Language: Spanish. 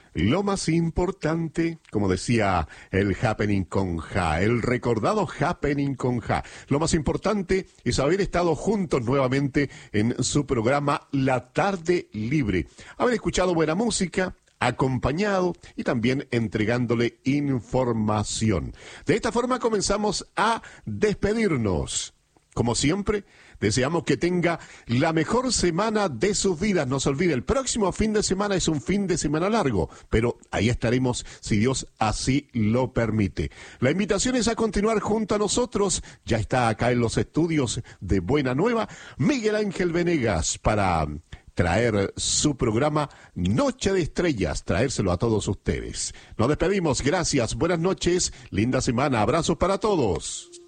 Lo más importante, como decía el Happening con Ja, el recordado Happening con Ja, lo más importante es haber estado juntos nuevamente en su programa La Tarde Libre, haber escuchado buena música, acompañado y también entregándole información. De esta forma comenzamos a despedirnos. Como siempre, deseamos que tenga la mejor semana de sus vidas. No se olvide, el próximo fin de semana es un fin de semana largo, pero ahí estaremos si Dios así lo permite. La invitación es a continuar junto a nosotros. Ya está acá en los estudios de Buena Nueva Miguel Ángel Venegas para traer su programa Noche de Estrellas, traérselo a todos ustedes. Nos despedimos, gracias, buenas noches, linda semana, abrazos para todos.